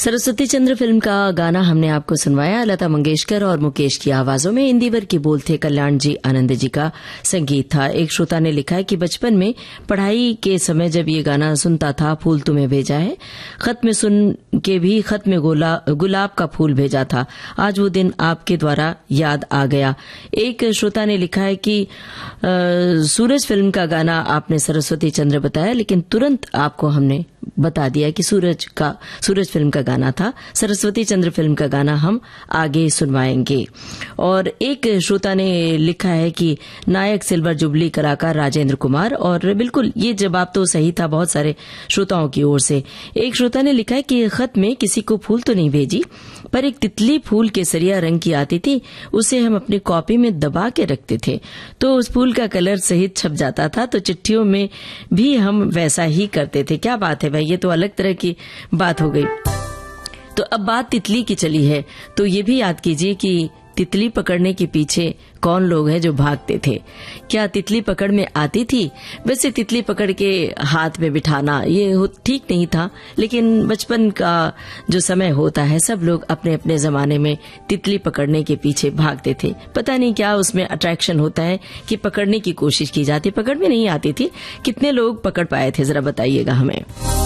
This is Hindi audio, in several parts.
सरस्वती चंद्र फिल्म का गाना हमने आपको सुनवाया। लता मंगेशकर और मुकेश की आवाजों में। इंदिवर की बोल थे, कल्याण जी आनंद जी का संगीत था। एक श्रोता ने लिखा है कि बचपन में पढ़ाई के समय जब ये गाना सुनता था, फूल तुम्हें भेजा है, खत में सुन के भी खत में गुलाब का फूल भेजा था। आज वो दिन आपके द्वारा याद आ गया। एक श्रोता ने लिखा है कि सूरज फिल्म का गाना आपने सरस्वती चंद्र बताया, लेकिन तुरंत आपको हमने बता दिया कि सूरज फिल्म का गाना था। सरस्वती चंद्र फिल्म का गाना हम आगे सुनवाएंगे। और एक श्रोता ने लिखा है कि नायक सिल्वर जुबली कलाकार राजेंद्र कुमार, और बिल्कुल ये जवाब तो सही था बहुत सारे श्रोताओं की ओर से। एक श्रोता ने लिखा है कि खत में किसी को फूल तो नहीं भेजी, पर एक तितली फूल केसरिया रंग की आती थी, उसे हम अपनी कॉपी में दबा के रखते थे तो उस फूल का कलर सहित छप जाता था। तो चिट्ठियों में भी हम वैसा ही करते थे। क्या बात है भाई, ये तो अलग तरह की बात हो गई। तो अब बात तितली की चली है तो ये भी याद कीजिए कि तितली पकड़ने के पीछे कौन लोग हैं जो भागते थे। क्या तितली पकड़ में आती थी? वैसे तितली पकड़ के हाथ में बिठाना ये ठीक नहीं था, लेकिन बचपन का जो समय होता है सब लोग अपने अपने जमाने में तितली पकड़ने के पीछे भागते थे। पता नहीं क्या उसमें अट्रैक्शन होता है कि पकड़ने की कोशिश की जाती, पकड़ में नहीं आती थी। कितने लोग पकड़ पाए थे जरा बताइएगा हमें।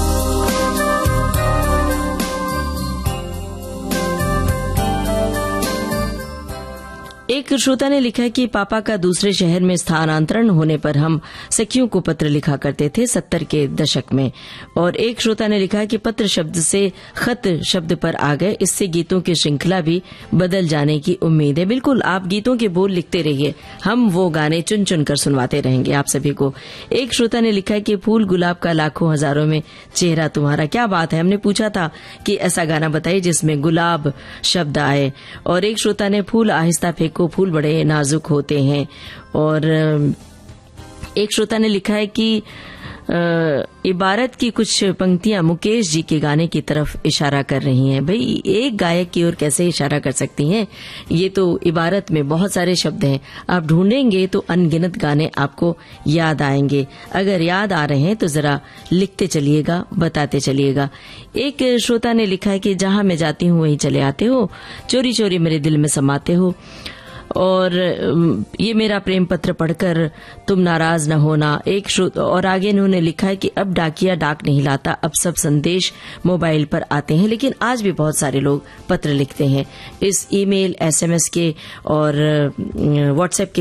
एक श्रोता ने लिखा है कि पापा का दूसरे शहर में स्थानांतरण होने पर हम सखियों को पत्र लिखा करते थे 70 के दशक में। और एक श्रोता ने लिखा है कि पत्र शब्द से खत शब्द पर आ गए, इससे गीतों की श्रृंखला भी बदल जाने की उम्मीद है। बिल्कुल, आप गीतों के बोल लिखते रहिए, हम वो गाने चुन चुन कर सुनवाते रहेंगे आप सभी को। एक श्रोता ने लिखा है कि फूल गुलाब का लाखों हजारों में चेहरा तुम्हारा। क्या बात है, हमने पूछा था कि ऐसा गाना बताइए जिसमें गुलाब शब्द आए। और एक श्रोता ने फूल आहिस्ता फेंको, फूल बड़े नाजुक होते हैं। और एक श्रोता ने लिखा है कि इबारत की कुछ पंक्तियां मुकेश जी के गाने की तरफ इशारा कर रही हैं। भाई, एक गायक की ओर कैसे इशारा कर सकती हैं? ये तो इबारत में बहुत सारे शब्द हैं, आप ढूंढेंगे तो अनगिनत गाने आपको याद आएंगे। अगर याद आ रहे हैं तो जरा लिखते चलिएगा, बताते चलिएगा। एक श्रोता ने लिखा है कि जहां मैं जाती हूं वहीं चले आते हो, चोरी चोरी मेरे दिल में समाते हो, और ये मेरा प्रेम पत्र पढ़कर तुम नाराज न होना। एक और आगे इन्होंने लिखा है कि अब डाकिया डाक नहीं लाता, अब सब संदेश मोबाइल पर आते हैं, लेकिन आज भी बहुत सारे लोग पत्र लिखते हैं। इस ईमेल, एसएमएस के और व्हाट्सएप के